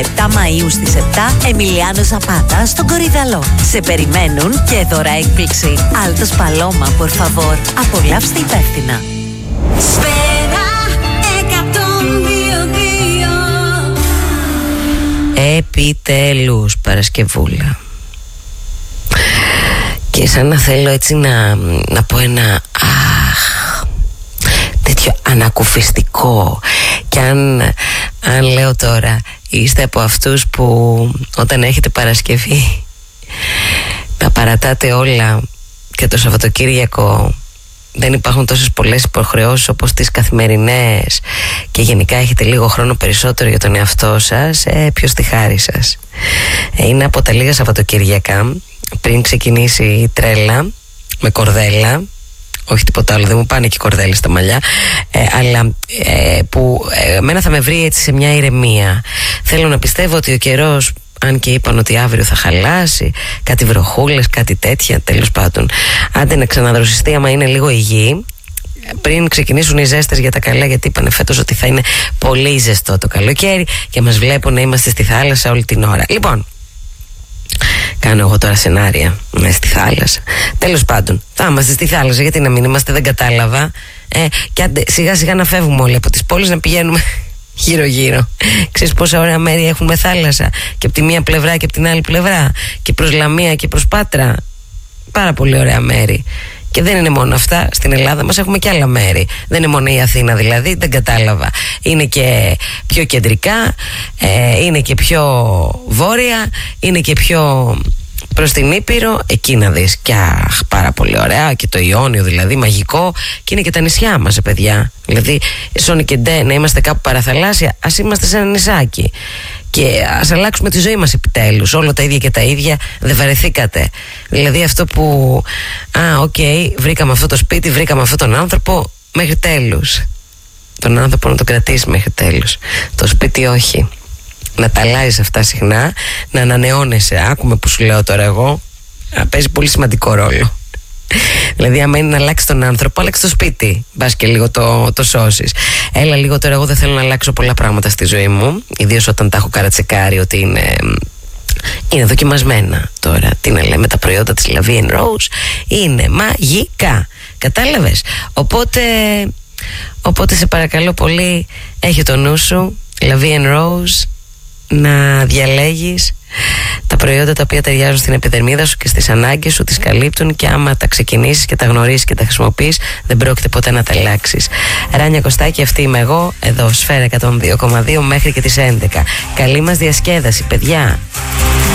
7 Μαΐου στις 7, Εμιλιάνο Ζαπάτα στον Κορυδαλό. Σε περιμένουν και δώρα έκπληξη. Άλτος Παλώμα, por favor. Απολαύστε υπεύθυνα. Σφαίρα 102,2. Επιτέλους Παρασκευούλα. Και σαν να θέλω έτσι να πω ένα τέτοιο ανακουφιστικό. Και αν λέω τώρα, είστε από αυτούς που όταν έχετε Παρασκευή τα παρατάτε όλα και το Σαββατοκύριακο δεν υπάρχουν τόσες πολλές υποχρεώσεις όπως τις καθημερινές και γενικά έχετε λίγο χρόνο περισσότερο για τον εαυτό σας, ποιος τη χάρη σας. Είναι από τα λίγα Σαββατοκύριακα πριν ξεκινήσει η τρέλα με κορδέλα, όχι τίποτα άλλο, δεν μου πάνε και κορδέλες στα μαλλιά, αλλά που εμένα θα με βρει έτσι σε μια ηρεμία. Θέλω να πιστεύω ότι ο καιρός, αν και είπαν ότι αύριο θα χαλάσει, κάτι βροχούλες, κάτι τέτοια, τέλος πάντων, άντε να ξαναδροσιστεί άμα είναι λίγο η γη, πριν ξεκινήσουν οι ζέστες για τα καλά, γιατί είπανε φέτος ότι θα είναι πολύ ζεστό το καλοκαίρι και μας βλέπουν να είμαστε στη θάλασσα όλη την ώρα. Λοιπόν, κάνω εγώ τώρα σενάρια στη θάλασσα. Τέλος πάντων, θα είμαστε στη θάλασσα, γιατί να μην είμαστε, δεν κατάλαβα. Και άντε, σιγά σιγά να φεύγουμε όλοι από τις πόλεις, να πηγαίνουμε γύρω-γύρω. Ξέρεις πόσα ωραία μέρη έχουμε θάλασσα, και από τη μία πλευρά και από την άλλη πλευρά, και προς Λαμία και προς Πάτρα. Πάρα πολύ ωραία μέρη. Και δεν είναι μόνο αυτά, στην Ελλάδα μας έχουμε και άλλα μέρη. Δεν είναι μόνο η Αθήνα δηλαδή, δεν κατάλαβα. Είναι και πιο κεντρικά, είναι και πιο βόρεια, είναι και πιο προς την Ήπειρο. Εκεί να δεις, και πάρα πολύ ωραία, και το Ιόνιο δηλαδή, μαγικό. Και είναι και τα νησιά μας, παιδιά. Δηλαδή, Σόνι και Ντε, να είμαστε κάπου παραθαλάσσια, ας είμαστε σε ένα νησάκι. Και ας αλλάξουμε τη ζωή μας επιτέλους. Όλο τα ίδια και τα ίδια, δεν βαρεθήκατε? Δηλαδή αυτό που βρήκαμε αυτό το σπίτι, βρήκαμε αυτόν τον άνθρωπο, μέχρι τέλους. Τον άνθρωπο να τον κρατήσει μέχρι τέλους, το σπίτι όχι. Να τα αλλάζεις αυτά συχνά, να ανανεώνεσαι. Άκουμε που σου λέω τώρα εγώ, παίζει πολύ σημαντικό ρόλο. Δηλαδή, άμα είναι να αλλάξει τον άνθρωπο, αλλάξει το σπίτι. Μπας και λίγο το σώσεις. Έλα λίγο τώρα, εγώ δεν θέλω να αλλάξω πολλά πράγματα στη ζωή μου. Ιδίως όταν τα έχω καρατσεκάρει ότι είναι δοκιμασμένα τώρα. Τι να λέμε, τα προϊόντα της La Vie en Rose είναι μαγικά. Κατάλαβες? Οπότε σε παρακαλώ πολύ, έχει το νου σου, La Vie en Rose, να διαλέγεις τα προϊόντα τα οποία ταιριάζουν στην επιδερμίδα σου και στις ανάγκες σου, τις καλύπτουν, και άμα τα ξεκινήσεις και τα γνωρίσεις και τα χρησιμοποιείς, δεν πρόκειται ποτέ να τα αλλάξεις. Ράνια Κωστάκη, αυτή είμαι εγώ, εδώ Σφαίρα 102,2 μέχρι και τις 11. Καλή μας διασκέδαση, παιδιά.